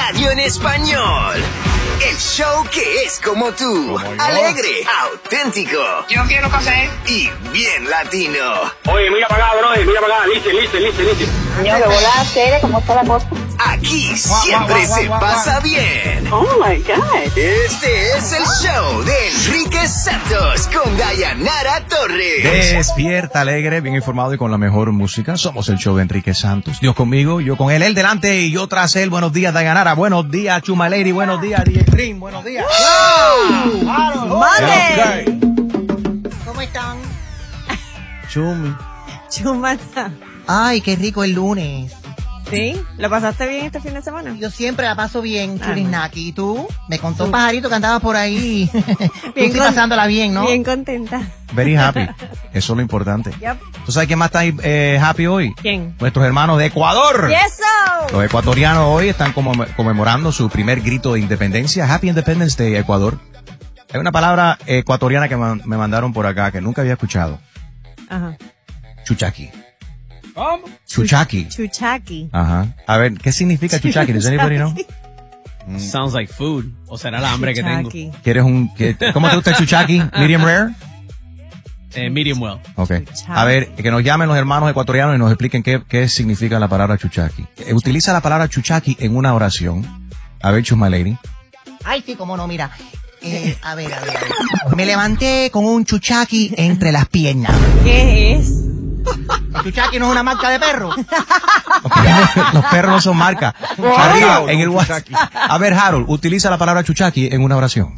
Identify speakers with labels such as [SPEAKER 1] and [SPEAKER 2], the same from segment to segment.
[SPEAKER 1] radio en español. El show que es como tú. Alegre, auténtico.
[SPEAKER 2] Yo quiero café.
[SPEAKER 1] Y bien latino.
[SPEAKER 3] Oye, mira para acá, bro. Mira para acá. Listen.
[SPEAKER 4] Señor, ¿qué volada seria? ¿Cómo está la cosa?
[SPEAKER 1] Aquí siempre se pasa bien.
[SPEAKER 4] Oh, my God.
[SPEAKER 1] Este es el show de Enrique Santos con Dayanara Torres.
[SPEAKER 5] Despierta alegre, bien informado y con la mejor música. Somos el show de Enrique Santos. Dios conmigo, yo con él delante y yo tras él. Buenos días, Dayanara. Buenos días, Chuma Lady. Buenos días, DJ Dream. Buenos días.
[SPEAKER 6] ¡Vale! ¿Cómo están? Chumata.
[SPEAKER 7] Ay, qué rico el lunes.
[SPEAKER 6] ¿Sí? ¿Lo pasaste bien este fin de semana?
[SPEAKER 7] Yo siempre la paso bien, Chulisnaki. ¿Y tú? Me contó
[SPEAKER 6] Sí.
[SPEAKER 7] un pajarito que andaba por ahí.
[SPEAKER 6] Bien
[SPEAKER 7] Tú sí pasándola bien, ¿no?
[SPEAKER 6] Bien contenta.
[SPEAKER 5] Very happy. Eso es lo importante.
[SPEAKER 6] Yep.
[SPEAKER 5] ¿Tú sabes quién más está happy hoy?
[SPEAKER 6] ¿Quién?
[SPEAKER 5] Nuestros hermanos de Ecuador.
[SPEAKER 6] ¡Eso!
[SPEAKER 5] Los ecuatorianos hoy están conmemorando su primer grito de independencia. Happy Independence Day, Ecuador. Hay una palabra ecuatoriana que me mandaron por acá que nunca había escuchado.
[SPEAKER 6] Ajá.
[SPEAKER 5] Chuchaqui.
[SPEAKER 3] ¿Cómo?
[SPEAKER 5] Chuchaqui.
[SPEAKER 6] Chuchaqui.
[SPEAKER 5] Ajá. A ver, ¿qué significa chuchaqui? ¿Does anybody know?
[SPEAKER 8] Sounds like food. O será la hambre que tengo.
[SPEAKER 6] Chuchaqui.
[SPEAKER 5] ¿Cómo te gusta el chuchaqui? ¿Medium rare?
[SPEAKER 8] Medium well.
[SPEAKER 5] Okay. A ver, que nos llamen los hermanos ecuatorianos y nos expliquen qué significa la palabra chuchaqui. Utiliza la palabra chuchaqui en una oración. A ver, Chuma Lady.
[SPEAKER 7] Ay, sí, cómo no, mira. A ver. Me levanté con un chuchaqui entre las piernas.
[SPEAKER 6] ¿Qué es?
[SPEAKER 7] El chuchaqui no es una marca de perro.
[SPEAKER 5] Los perros no son marca. Arriba, en el WhatsApp. A ver, Harold, utiliza la palabra chuchaqui en una oración.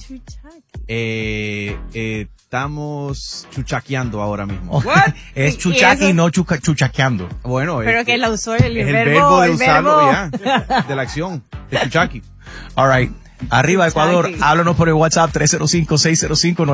[SPEAKER 8] Estamos chuchaqueando ahora mismo.
[SPEAKER 5] Es
[SPEAKER 6] ¿Y
[SPEAKER 5] chuchaqui,
[SPEAKER 6] eso?
[SPEAKER 5] no chuchaqueando.
[SPEAKER 8] Bueno,
[SPEAKER 6] Pero que la usó el
[SPEAKER 8] es el
[SPEAKER 6] verbo.
[SPEAKER 8] verbo de
[SPEAKER 6] el
[SPEAKER 8] usarlo
[SPEAKER 6] verbo.
[SPEAKER 8] ya. De la acción. De chuchaqui.
[SPEAKER 5] All right. Arriba, Ecuador.
[SPEAKER 6] Chuchaqui.
[SPEAKER 5] Háblanos por el WhatsApp 305-605-9.